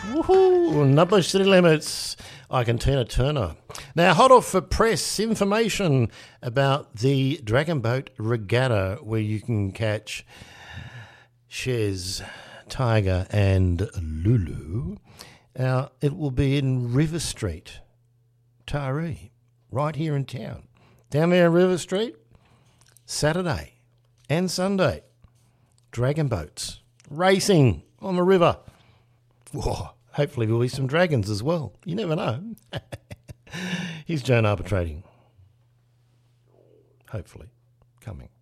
Woohoo! Nubbo City Limits. I can Tina Turner. Now, hot off for press information about the Dragon Boat Regatta, where you can catch Shez, Tiger, and Lulu. Now, it will be in River Street, Taree, right here in town. Down there in River Street, Saturday and Sunday. Dragon boats racing on the river. Whoa, hopefully there'll be some dragons as well. You never know. Here's Joan Arbitrating. Hopefully coming.